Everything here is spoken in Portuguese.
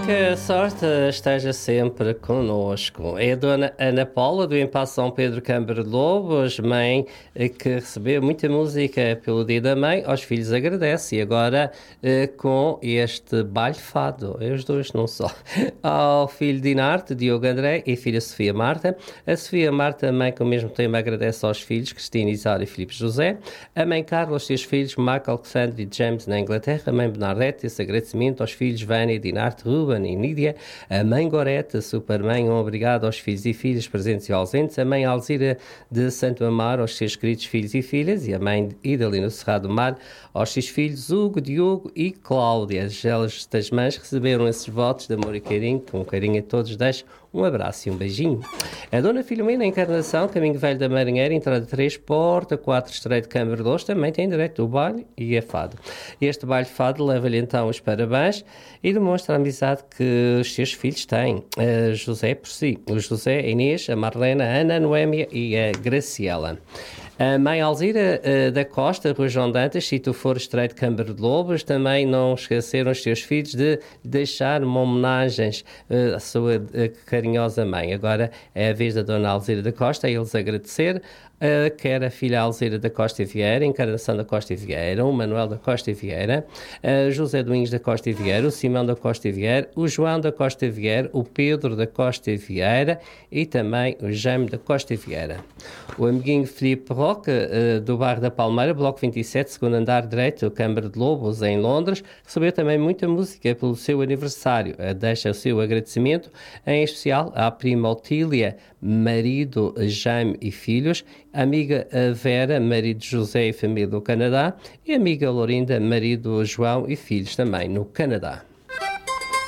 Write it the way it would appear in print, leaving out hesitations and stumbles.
que a sorte esteja sempre conosco. É a Dona Ana Paula, do Impasse São Pedro Câmara de Lobos, mãe que recebeu muita música pelo Dia da Mãe, aos filhos agradece. E agora com este baile fado, os dois não só, ao filho Dinarte, Diogo André, e filha Sofia Marta. A Sofia Marta, mãe que ao mesmo tempo agradece aos filhos Cristina, Isário e Filipe José. A mãe Carla, aos seus filhos Marco, Alexandre e James na Inglaterra. A mãe Bernadette, esse agradecimento aos filhos Vânia, Dinarte, Ruben e Nídia. A mãe Gorete, a supermãe, um obrigado aos filhos e filhas presentes e ausentes. A mãe Alzira de Santo Amaro, aos seus queridos filhos e filhas. E a mãe Idalina Cerrado do Mar, aos seus filhos Hugo, Diogo e Cláudia. Elas das mães receberam esses votos de amor e carinho, com carinho a todos deixo um abraço e um beijinho. A Dona Filomena Encarnação, Caminho Velho da Marinheira, entrada 3, porta 4, Estreito de Câmara de Lobos, também tem direito ao baile e a fado. Este baile fado leva-lhe então os parabéns e demonstra a amizade que os seus filhos têm. A José por si, o José, a Inês, a Marlena, a Ana, a Noémia e a Graciela. A mãe Alzira da Costa, Rua João Dantas, Sítio Foro Estreito de Câmara de Lobos, também não esqueceram os seus filhos de deixar uma homenagem à sua carinhosa mãe. Agora é a vez da Dona Alzira da Costa a eles agradecer, quer a filha Alzira da Costa e Vieira, Encarnação da Costa e Vieira, o Manuel da Costa e Vieira, José Domingos da Costa e Vieira, o Simão da Costa e Vieira, o João da Costa e Vieira, o Pedro da Costa e Vieira e também o Jaime da Costa e Vieira. O amiguinho Filipe Roque, do bairro da Palmeira, bloco 27, segundo andar direito, Câmara de Lobos, em Londres, recebeu também muita música pelo seu aniversário. Deixa o seu agradecimento, em especial à prima Otília, marido Jaime e filhos, amiga Vera, marido José e família do Canadá, e amiga Lorinda, marido João e filhos também no Canadá.